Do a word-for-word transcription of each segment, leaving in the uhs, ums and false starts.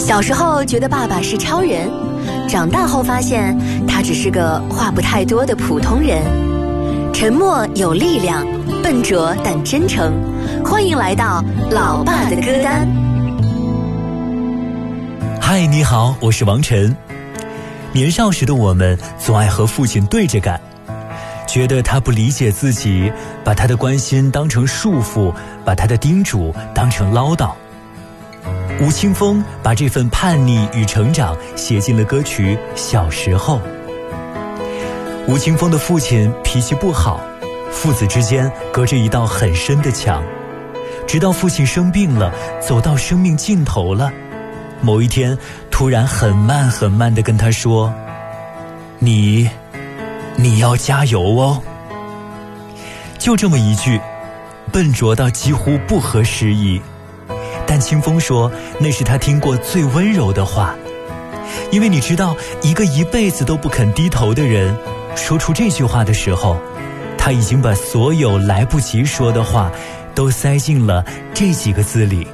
小时候觉得爸爸是超人，长大后发现他只是个话不太多的普通人。沉默有力量，笨拙但真诚。欢迎来到老爸的歌单。 嗨，你好，我是王晨。年少时的我们总爱和父亲对着干，觉得他不理解自己，把他的关心当成束缚，把他的叮嘱当成唠叨。吴青峰把这份叛逆与成长写进了歌曲《小时候》。吴青峰的父亲脾气不好，父子之间隔着一道很深的墙，直到父亲生病了，走到生命尽头了，某一天突然很慢很慢地跟他说，你你要加油哦。就这么一句，笨拙到几乎不合时宜，但清风说那是他听过最温柔的话。因为你知道，一个一辈子都不肯低头的人，说出这句话的时候，他已经把所有来不及说的话都塞进了这几个字里。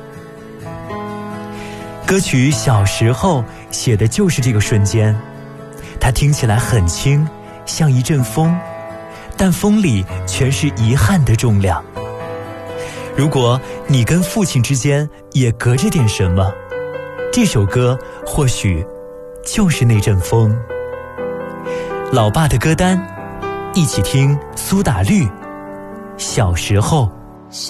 歌曲《小时候》写的就是这个瞬间，它听起来很轻，像一阵风，但风里全是遗憾的重量。如果你跟父亲之间也隔着点什么，这首歌或许就是那阵风。老爸的歌单，一起听苏打绿《小时候》。